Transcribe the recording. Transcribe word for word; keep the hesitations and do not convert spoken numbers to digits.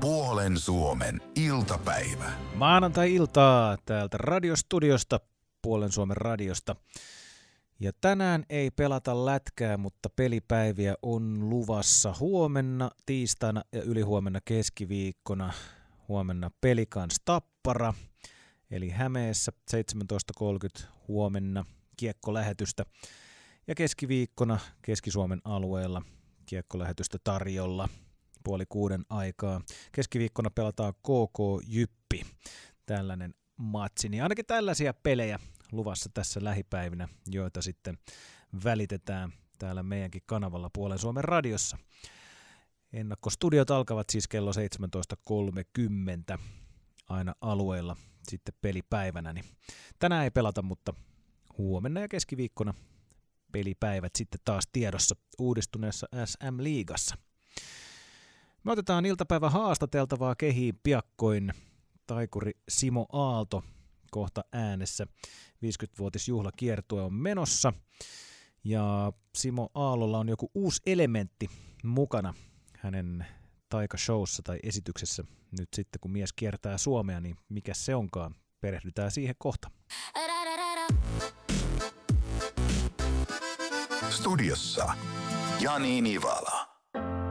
Puolen Suomen iltapäivä. Maanantai-iltaa täältä radiostudiosta, Puolen Suomen radiosta. Ja tänään ei pelata lätkää, mutta pelipäiviä on luvassa huomenna, tiistaina ja ylihuomenna keskiviikkona. Huomenna Pelikans Tappara, eli Hämeessä seitsemäntoista kolmekymmentä huomenna kiekkolähetystä. Ja keskiviikkona Keski-Suomen alueella kiekkolähetystä tarjolla puoli kuuden aikaa. Keskiviikkona pelataan K K Jyppi, tällainen matsi. Niin ainakin tällaisia pelejä luvassa tässä lähipäivinä, joita sitten välitetään täällä meidänkin kanavalla Puolen Suomen radiossa. Ennakkostudiot alkavat siis kello seitsemäntoista kolmekymmentä aina alueella sitten pelipäivänä. Niin tänään ei pelata, mutta huomenna ja keskiviikkona pelipäivät sitten taas tiedossa uudistuneessa S M-liigassa. Me otetaan iltapäivän haastateltavaa kehiin piakkoin. Taikuri Simo Aalto kohta äänessä. viisikymmenvuotisjuhlakiertue on menossa. Ja Simo Aallolla on joku uusi elementti mukana hänen taikashowssa tai esityksessä. Nyt sitten kun mies kiertää Suomea, niin mikä se onkaan? Perehdytään siihen kohta. Studiossa Jani Nivala.